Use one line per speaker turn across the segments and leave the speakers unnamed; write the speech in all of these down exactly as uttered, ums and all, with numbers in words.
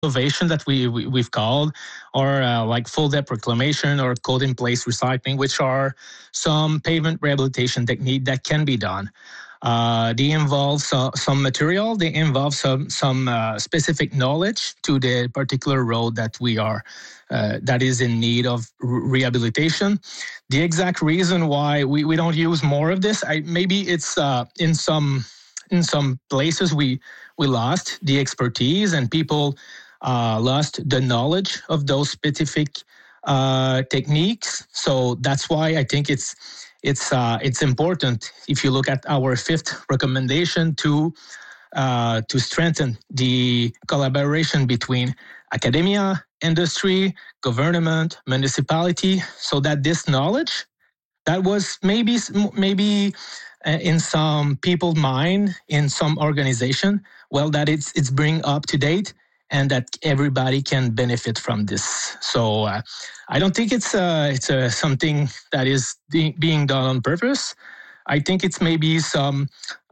innovation that we, we we've called, or uh, like full depth reclamation or cold in place recycling, which are some pavement rehabilitation technique that can be done. Uh, they involve so, some material. They involve some some uh, specific knowledge to the particular road that we are uh, that is in need of re- rehabilitation. The exact reason why we, we don't use more of this, I, maybe it's uh, in some in some places we we lost the expertise and people uh, lost the knowledge of those specific uh, techniques. So that's why I think it's it's uh, it's important, if you look at our fifth recommendation, to uh, to strengthen the collaboration between academia, industry, government, municipality, so that this knowledge that was maybe maybe uh, in some people's mind, in some organization, well, that it's it's bring up to date, and that everybody can benefit from this. So uh, I don't think it's uh, it's uh, something that is de- being done on purpose. I think it's maybe some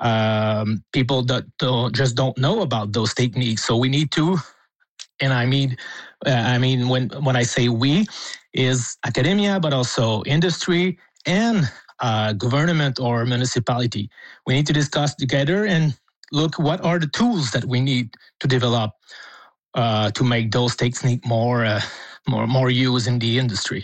um, people that don't, just don't know about those techniques. So we need to, and I mean, uh, I mean when when I say we, is academia, but also industry and uh, government or municipality. We need to discuss together and look what are the tools that we need to develop uh, to make those techniques more, uh, more, more used in the industry.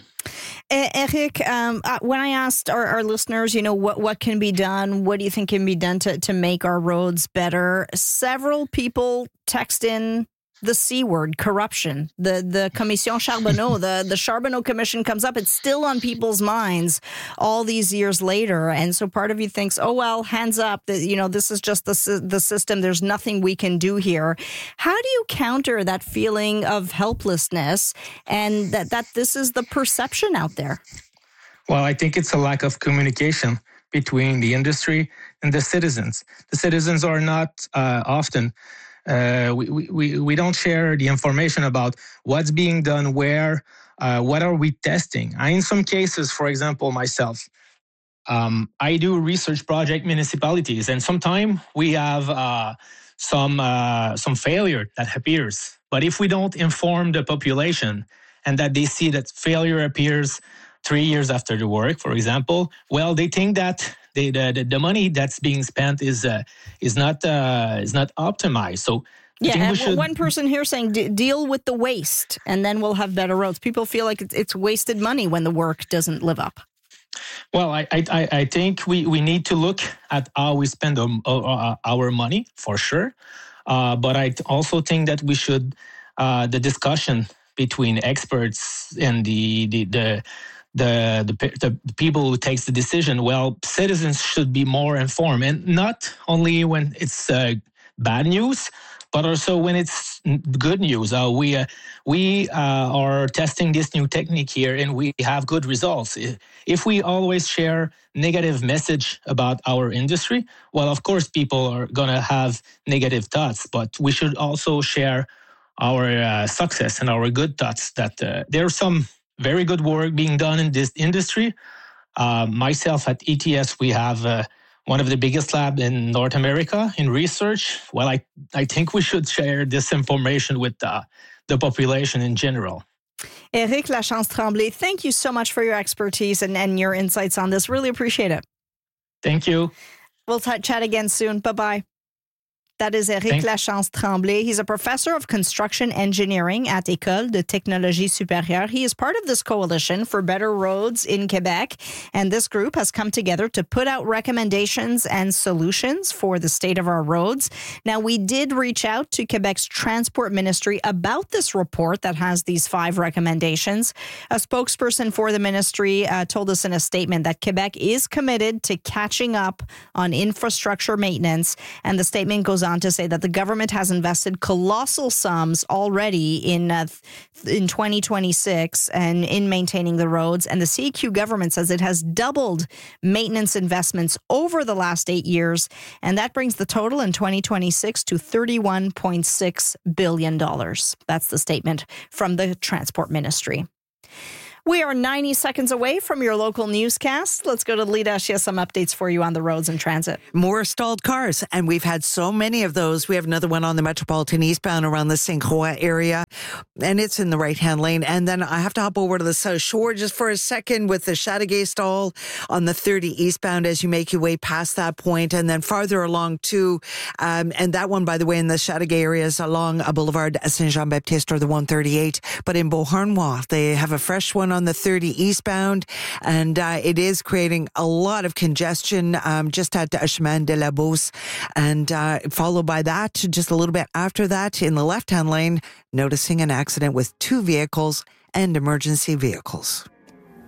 Eric, um, when I asked our, our listeners, you know, what, what can be done, what do you think can be done to, to make our roads better? Several people text in the C word, corruption. The the Commission Charbonneau, the, the Charbonneau Commission comes up. It's still on people's minds all these years later. And so part of you thinks, oh, well, hands up, that, you know, this is just the, the system. There's nothing we can do here. How do you counter that feeling of helplessness and that, that this is the perception out there?
Well, I think it's a lack of communication between the industry and the citizens. The citizens are not uh, often Uh, we, we, we don't share the information about what's being done, where, uh, what are we testing. I, in some cases, for example, myself, um, I do research project municipalities, and sometimes we have uh, some uh, some failure that appears. But if we don't inform the population and that they see that failure appears three years after the work, for example, well, they think that The, the the money that's being spent is uh, is not uh, is not optimized. So I
yeah, and
should...
one person here saying d- deal with the waste, and then we'll have better roads. People feel like it's, it's wasted money when the work doesn't live up.
Well, I I, I think we, we need to look at how we spend our, our money for sure, uh, but I also think that we should uh, the discussion between experts and the the, the The, the the people who takes the decision, well, citizens should be more informed, and not only when it's uh, bad news, but also when it's good news. Uh, we uh, we uh, are testing this new technique here, and we have good results. If we always share negative message about our industry, well, of course, people are gonna have negative thoughts, but we should also share our uh, success and our good thoughts. That uh, there are some very good work being done in this industry. Uh, myself at E T S, we have uh, one of the biggest labs in North America in research. Well, I, I think we should share this information with uh, the population in general.
Eric Lachance Tremblay, thank you so much for your expertise and, and your insights on this. Really appreciate it.
Thank you.
We'll t- chat again soon. Bye-bye. That is Eric
Thanks.
Lachance Tremblay. He's a professor of construction engineering at École de Technologie Supérieure. He is part of this coalition for better roads in Quebec, and this group has come together to put out recommendations and solutions for the state of our roads. Now, we did reach out to Quebec's Transport Ministry about this report that has these five recommendations. A spokesperson for the ministry uh, told us in a statement that Quebec is committed to catching up on infrastructure maintenance, and the statement goes on to say that the government has invested colossal sums already in uh, in twenty twenty-six and in maintaining the roads. And the C E Q government says it has doubled maintenance investments over the last eight years. And that brings the total in twenty twenty-six to thirty-one point six billion dollars. That's the statement from the Transport Ministry. We are ninety seconds away from your local newscast. Let's go to Lita. She has some updates for you on the roads and transit.
More stalled cars, and we've had so many of those. We have another one on the Metropolitan eastbound around the Saint Croix area, and it's in the right-hand lane. And then I have to hop over to the South Shore just for a second with the Chateauguay stall on the thirty eastbound as you make your way past that point, and then farther along too. Um, and that one, by the way, in the Chateauguay area is along a Boulevard Saint-Jean-Baptiste or the one thirty-eight. But in Beauharnois, they have a fresh one on the thirty eastbound, and uh, it is creating a lot of congestion um, just at Chemin de la Beauce. And uh, followed by that, just a little bit after that, in the left-hand lane, noticing an accident with two vehicles and emergency vehicles.